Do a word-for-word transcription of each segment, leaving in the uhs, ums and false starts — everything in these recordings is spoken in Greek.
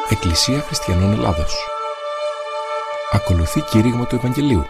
Εκκλησία Χριστιανών Ελλάδος. Ακολουθεί κήρυγμα του Ευαγγελίου.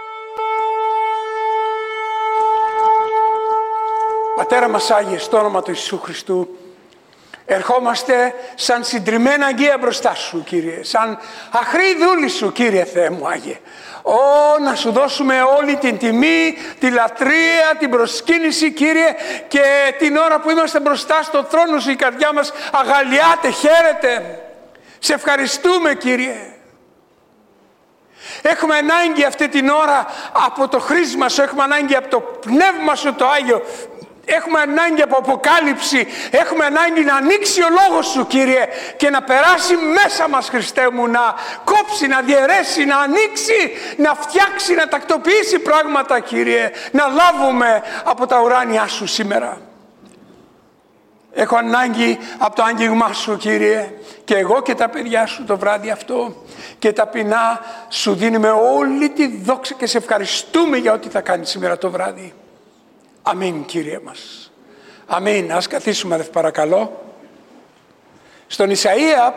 Πατέρα μας Άγιε, στο όνομα του Ιησού Χριστού, ερχόμαστε σαν συντριμμένα αγγεία μπροστά Σου, Κύριε, σαν αχρή δούλη Σου, Κύριε Θεέ μου Άγιε. Ω, να Σου δώσουμε όλη την τιμή, τη λατρεία, την προσκύνηση, Κύριε, και την ώρα που είμαστε μπροστά στο θρόνο Σου η καρδιά μας αγαλιάται, χαίρεται. Σε ευχαριστούμε, Κύριε. Έχουμε ανάγκη αυτή την ώρα από το χρήσμα Σου, έχουμε ανάγκη από το Πνεύμα Σου το Άγιο. Έχουμε ανάγκη από αποκάλυψη, έχουμε ανάγκη να ανοίξει ο Λόγος Σου, Κύριε, και να περάσει μέσα μας, Χριστέ μου, να κόψει, να διαιρέσει, να ανοίξει, να φτιάξει, να τακτοποιήσει πράγματα, Κύριε, να λάβουμε από τα ουράνια Σου σήμερα. Έχω ανάγκη από το άγγιγμά Σου, Κύριε, και εγώ και τα παιδιά Σου το βράδυ αυτό, και ταπεινά Σου δίνουμε όλη τη δόξα και σε ευχαριστούμε για ό,τι θα κάνεις σήμερα το βράδυ. Αμήν, Κύριε μας. Αμήν. Ας καθίσουμε, παρακαλώ. Στον Ισαΐα,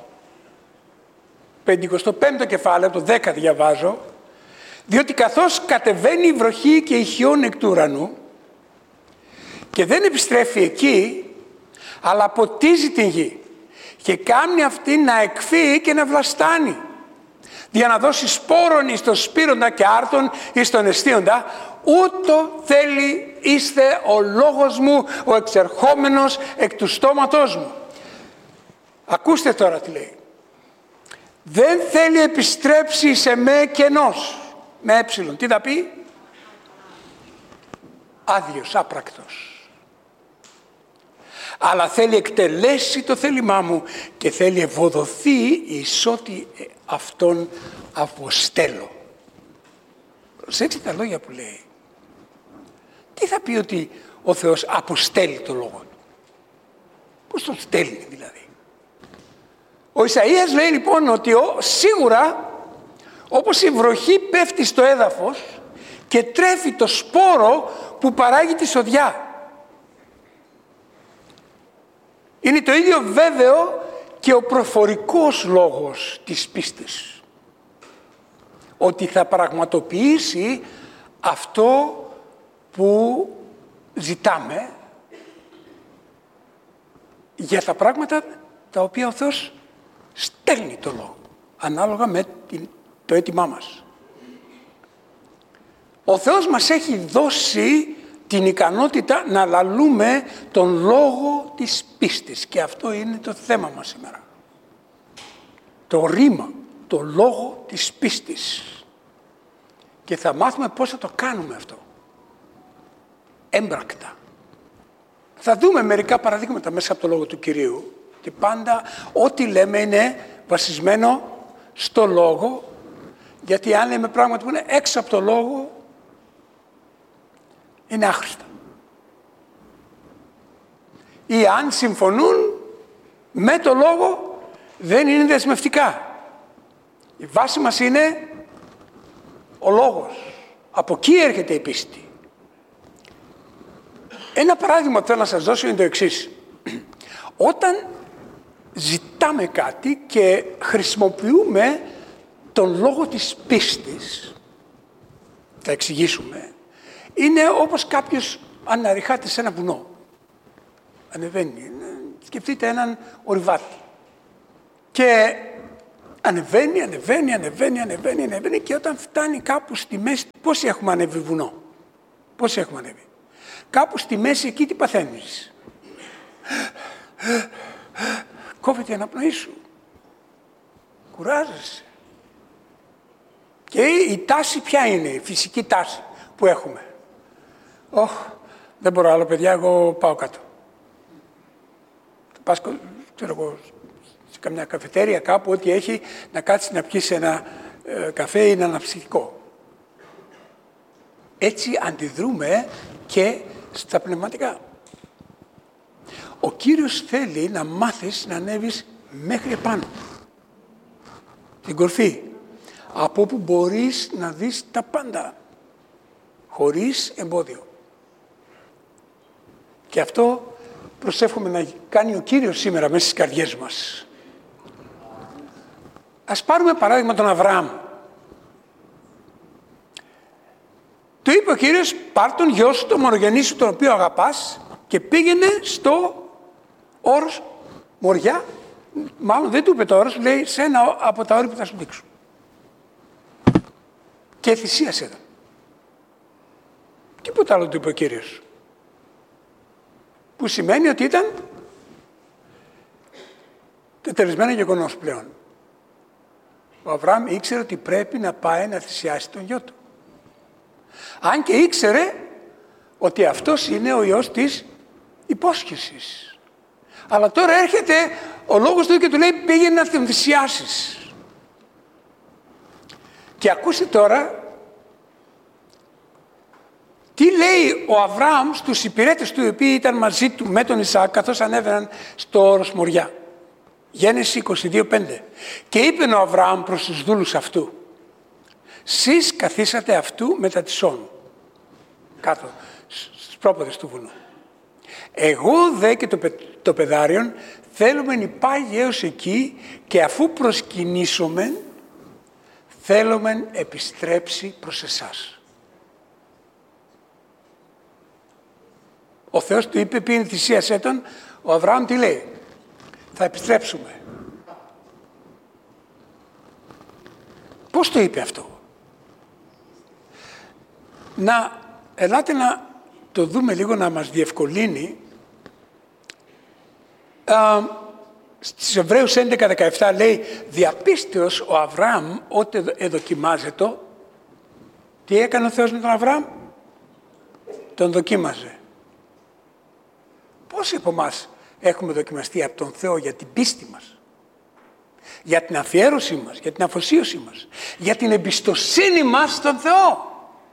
πενηκοστό πέμπτο κεφάλαιο, το δέκα διαβάζω, διότι καθώς κατεβαίνει η βροχή και η χιόν εκ του ουρανού και δεν επιστρέφει εκεί, αλλά ποτίζει την γη και κάνει αυτή να εκφύει και να βλαστάνει, για να δώσει σπόρον εις τον σπείροντα και άρτον εις τον εστίοντα, ούτω θέλει είστε ο λόγος μου, ο εξερχόμενος εκ του στόματός μου. Ακούστε τώρα τι λέει. Δεν θέλει επιστρέψει σε με κενός, με έψιλον. Τι θα πει? Άδειος, άπρακτος. Αλλά θέλει εκτελέσει το θέλημά μου και θέλει ευοδοθεί εις ό,τι αυτόν αποστέλω. Προσέξτε τα λόγια που λέει. Τι θα πει ότι ο Θεός αποστέλει το λόγο του? Πώς τον στέλνει δηλαδή? Ο Ισαΐας λέει λοιπόν ότι ο, σίγουρα όπως η βροχή πέφτει στο έδαφος και τρέφει το σπόρο που παράγει τη σοδιά. Είναι το ίδιο βέβαιο και ο προφορικός λόγος της πίστης. Ότι θα πραγματοποιήσει αυτό που ζητάμε για τα πράγματα τα οποία ο Θεός στέλνει το λόγο, ανάλογα με το αίτημά μας. Ο Θεός μας έχει δώσει την ικανότητα να λαλούμε τον λόγο της πίστης, και αυτό είναι το θέμα μας σήμερα. Το ρήμα, το λόγο της πίστης. Και θα μάθουμε πώς θα το κάνουμε αυτό. Έμπρακτα. Θα δούμε μερικά παραδείγματα μέσα από το λόγο του Κυρίου. Και πάντα ό,τι λέμε είναι βασισμένο στο λόγο, γιατί αν λέμε πράγματα που είναι έξω από το λόγο, είναι άχρηστα. Ή αν συμφωνούν με το λόγο, δεν είναι δεσμευτικά. Η βάση μας είναι ο λόγος. Από εκεί έρχεται η πίστη. Ένα παράδειγμα που θέλω να σας δώσω είναι το εξής. Όταν ζητάμε κάτι και χρησιμοποιούμε τον λόγο της πίστης, θα εξηγήσουμε, είναι όπως κάποιος αναρριχάται σε ένα βουνό. Ανεβαίνει. Σκεφτείτε έναν ορειβάτη. Και ανεβαίνει, ανεβαίνει, ανεβαίνει, ανεβαίνει, ανεβαίνει, και όταν φτάνει κάπου στη μέση, πόσοι έχουμε ανέβει βουνό? Πόσοι έχουμε ανέβει? Κάπου στη μέση εκεί τι παθαίνεις? Κόβεται η αναπνοή σου. Κουράζεσαι. Και η τάση ποια είναι, η φυσική τάση που έχουμε? Ωχ, δεν μπορώ άλλο παιδιά, εγώ πάω κάτω. Πας, ξέρω εγώ, σε καμιά καφετέρια κάπου, ό,τι έχει, να κάτσεις να πιεις ένα ε, καφέ ή ένα αναψυκτικό. Έτσι αντιδρούμε και στα πνευματικά. Ο Κύριος θέλει να μάθεις να ανέβεις μέχρι επάνω, την κορφή, από όπου μπορείς να δεις τα πάντα, χωρίς εμπόδιο. Και αυτό προσεύχομαι να κάνει ο Κύριος σήμερα μέσα στις καρδιές μας. Ας πάρουμε παράδειγμα τον Αβραάμ. Του είπε ο Κύριος, πάρ' τον γιο σου, τον μονογενή σου, τον οποίο αγαπάς, και πήγαινε στο όρος Μοριά. Μάλλον δεν του είπε το όρος, λέει σε ένα από τα όρη που θα σου δείξω. Και θυσίασε εδώ. Τίποτα άλλο του είπε ο Κύριος. Που σημαίνει ότι ήταν τετελεσμένο γεγονός πλέον. Ο Αβραάμ ήξερε ότι πρέπει να πάει να θυσιάσει τον γιο του. Αν και ήξερε ότι αυτός είναι ο Υιός της υπόσχεσης. Αλλά τώρα έρχεται ο λόγος του και του λέει πήγαινε να τον θυσιάσεις. Και ακούστε τώρα τι λέει ο Αβραάμ στους υπηρέτες του οι οποίοι ήταν μαζί του με τον Ισαάκ καθώς ανέβαιναν στο όρος Μοριά. Γένεση είκοσι δύο πέντε. Και είπε ο Αβραάμ προς τους δούλους αυτού, σεις καθίσατε αυτού μετά τη σόν, κάτω στους πρόποδες του βουνού. Εγώ δε και το, πε, το παιδάριον θέλουμε νυπάγει έως εκεί και αφού προσκυνήσομεν θέλουμε επιστρέψει προς εσάς. Ο Θεός του είπε πήγαινε θυσίασέ τον, ο Αβραάμ τι λέει, θα επιστρέψουμε. Πώς το είπε αυτό? Να, ελάτε να το δούμε λίγο να μας διευκολύνει. Α, στις Εβραίους έντεκα δεκαεπτά λέει διαπίστεως ο Αβραάμ ότι εδοκιμάζεται. Τι έκανε ο Θεός με τον Αβραάμ? Τον δοκίμαζε. Πόσοι από εμάς έχουμε δοκιμαστεί από τον Θεό για την πίστη μας, για την αφιέρωσή μας, για την αφοσίωσή μας, για την εμπιστοσύνη μας στον Θεό?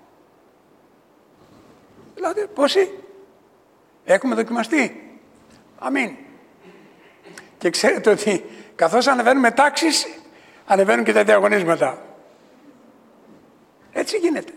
Δηλαδή πόσοι έχουμε δοκιμαστεί? Αμήν. Και ξέρετε ότι καθώς ανεβαίνουμε τάξεις, ανεβαίνουν και τα διαγωνίσματα. Έτσι γίνεται.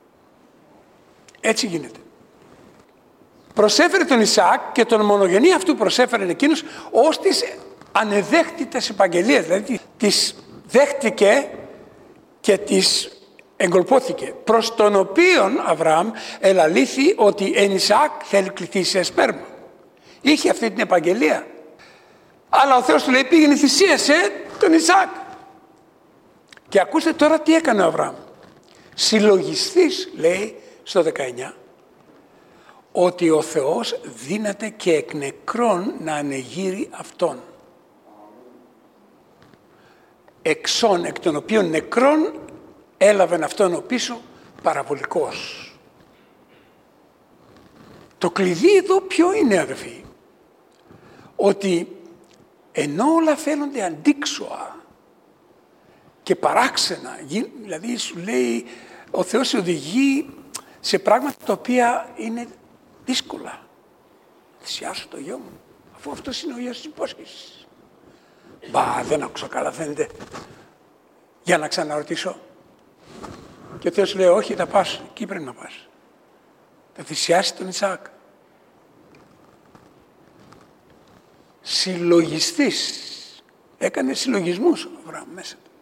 Έτσι γίνεται. Προσέφερε τον Ισαάκ και τον μονογενή αυτού προσέφερε εκείνος ως τις ανεδέχτητες επαγγελίες. Δηλαδή τις δέχτηκε και τις εγκολπώθηκε. Προς τον οποίον Αβραάμ ελαλήθη ότι εν Ισαάκ θέλει κληθεί σε σπέρμα. Είχε αυτή την επαγγελία. Αλλά ο Θεός του λέει πήγαινε θυσίασε τον Ισαάκ. Και ακούστε τώρα τι έκανε ο Αβραάμ. Συλλογιστής λέει στο δεκαεννιά ότι ο Θεός δύναται και εκ νεκρών να ανεγείρει αυτόν. Εξών εκ των οποίων νεκρών έλαβεν αυτόν ο πίσω παραβολικός. Το κλειδί εδώ ποιο είναι αδελφοί? Ότι ενώ όλα φαίνονται αντίξωα και παράξενα, δηλαδή σου λέει ο Θεός σε οδηγεί σε πράγματα τα οποία είναι δύσκολα. Θυσιάσω το γιο μου, αφού αυτός είναι ο Υιός της υπόσχεσης. Μπα, δεν άκουσα καλά φαίνεται. Για να ξαναρωτήσω. Και ο Θεός λέει, όχι, θα πας, εκεί πρέπει να πας. Θα θυσιάσει τον Ισαάκ. Συλλογιστής. Έκανε συλλογισμούς ο Αβραάμ μέσα του.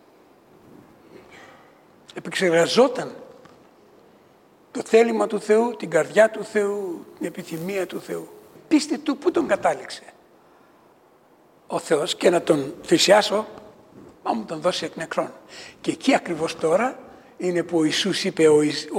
Επεξεργαζόταν το θέλημα του Θεού, την καρδιά του Θεού, την επιθυμία του Θεού. Πίστη του που τον κατάληξε ο Θεός και να τον θυσιάσω, να μου τον δώσει εκ νεκρών. Και εκεί ακριβώς τώρα είναι που ο Ιησούς είπε, ο